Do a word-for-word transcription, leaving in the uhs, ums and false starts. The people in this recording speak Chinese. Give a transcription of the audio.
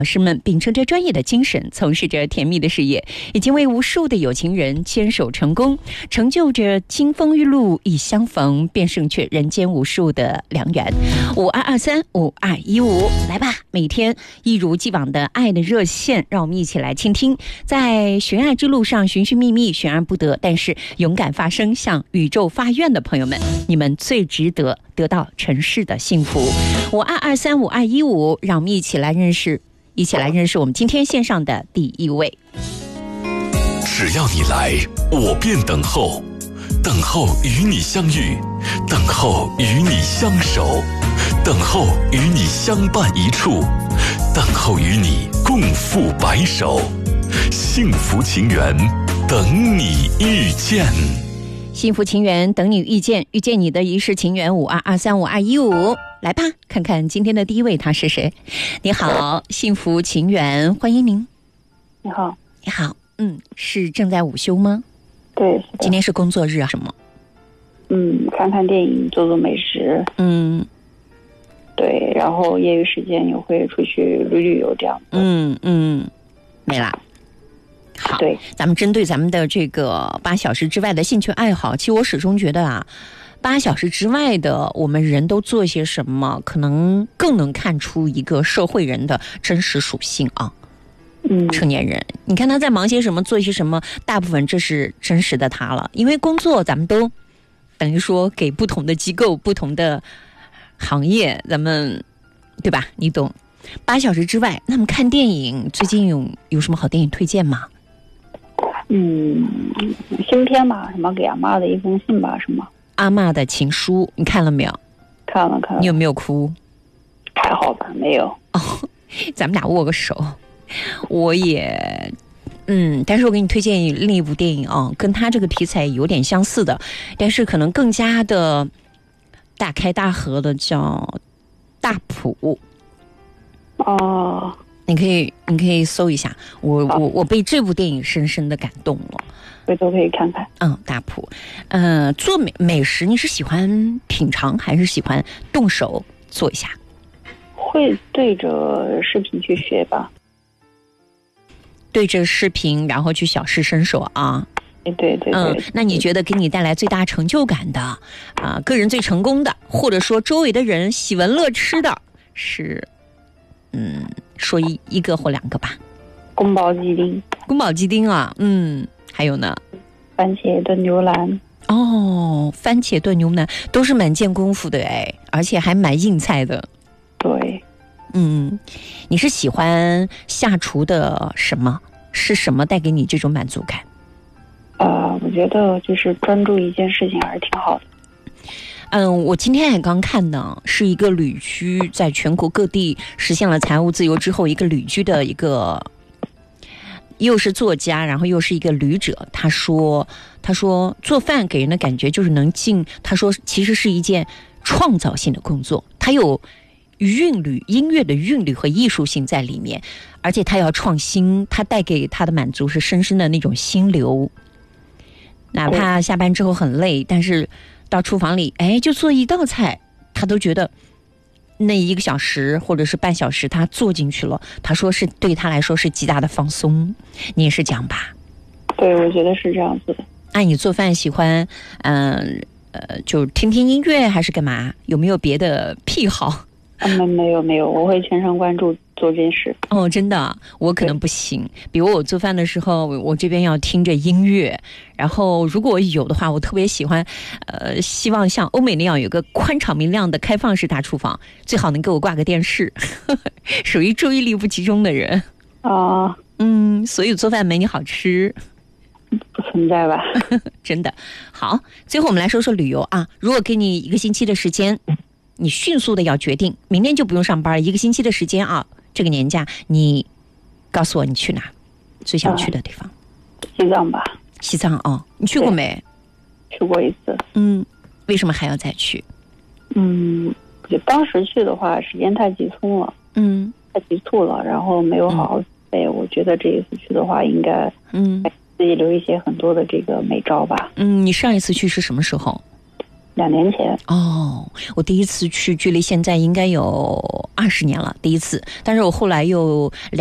老师们秉承着专业的精神，从事着甜蜜的事业，已经为无数的有情人牵手成功，成就着金风玉露一相逢，便胜却人间无数的良缘。五二二三五二一五，来吧，每天一如既往的爱的热线，让我们一起来倾听，在寻爱之路上寻寻觅觅，寻而不得，但是勇敢发声，向宇宙发愿的朋友们，你们最值得得到尘世的幸福。五二二三五二一五，让我们一起来认识。一起来认识我们今天线上的第一位。 只要你来，我便等候，等候与你相遇，等候与你相守，等候与你相伴一处，等候与你共赴白首。幸福情缘，等你遇见。 幸福情缘，等你遇见，遇见你的一世情缘。五二二三五二一五，来吧，看看今天的第一位他是谁。你好，幸福情缘，欢迎您。 你好。 你好，嗯，是正在午休吗？ 对，是的。 今天是工作日啊？什么？ 嗯，看看电影，做做美食。 嗯， 对，然后业余时间也会出去旅旅游这样子。 嗯嗯，没啦。好， 对， 咱们针对咱们的这个八小时之外的兴趣爱好，其实我始终觉得啊，八小时之外的我们人都做些什么，可能更能看出一个社会人的真实属性啊。 嗯， 成年人，你看他在忙些什么，做些什么，大部分这是真实的他了。因为工作，咱们都等于说给不同的机构、不同的行业，咱们对吧？你懂。八小时之外，那么看电影，最近有有什么好电影推荐吗？ 嗯，新片吧，什么给阿嬷的一封信吧，什么阿嬷的情书，你看了没有？ 看了看了。 你有没有哭？ 还好吧，没有。 哦，咱们俩握个手。我也，嗯，但是我给你推荐另一部电影啊，跟他这个题材有点相似的，但是可能更加的大开大合的，叫《大谱》。 哦。 你可以，你可以搜一下，我我我被这部电影深深的感动了， 回头可以看看。 嗯，大谱，呃，做美美食，你是喜欢品尝还是喜欢动手做一下？ 会对着视频去学吧。 对着视频，然后去小试身手啊。 对对对。 嗯，那你觉得给你带来最大成就感的，啊、呃，个人最成功的，或者说周围的人喜闻乐吃的是？嗯，说一一个或两个吧。 宫保鸡丁。 宫保鸡丁啊，嗯，还有呢？ 番茄炖牛腩。 哦，番茄炖牛腩都是蛮见功夫的哎，而且还蛮硬菜的。 对。 嗯，你是喜欢下厨的什么？是什么带给你这种满足感？ 呃，我觉得就是专注一件事情还是挺好的。 嗯，我今天也刚看呢，是一个旅居在全国各地实现了财务自由之后，一个旅居的一个，又是作家，然后又是一个旅者。他说，他说做饭给人的感觉就是能进，他说其实是一件创造性的工作，它有韵律，音乐的韵律和艺术性在里面，而且他要创新，他带给他的满足是深深的那种心流。哪怕下班之后很累，但是到厨房里，哎，就做一道菜，他都觉得那一个小时或者是半小时，他做进去了。他说是对他来说是极大的放松。你也是这样吧？ 对，我觉得是这样子的。 那、啊、你做饭喜欢，嗯 呃, 呃，就听听音乐还是干嘛？有没有别的癖好？ 啊，没没有没有，我会全神贯注做这件事。 哦，真的，我可能不行。比如我做饭的时候，我这边要听着音乐，然后如果有的话，我特别喜欢，呃，希望像欧美那样有个宽敞明亮的开放式大厨房，最好能给我挂个电视，呵呵，属于注意力不集中的人。 啊， 嗯，所以做饭没你好吃。 不存在吧？ 真的。好，最后我们来说说旅游啊。如果给你一个星期的时间，你迅速的要决定，明天就不用上班，一个星期的时间啊，这个年假，你告诉我你去哪，最想去的地方？ 啊、西藏吧。 西藏哦，你去过没？ 去过一次。 嗯，为什么还要再去？ 嗯，就当时去的话，时间太急促了。 嗯， 太急促了，然后没有好好准备。嗯、我觉得这一次去的话，应该嗯自己留一些很多的这个美照吧。 嗯，你上一次去是什么时候？ 两年前。 哦，我第一次去，距离现在应该有二十年了，第一次。但是我后来又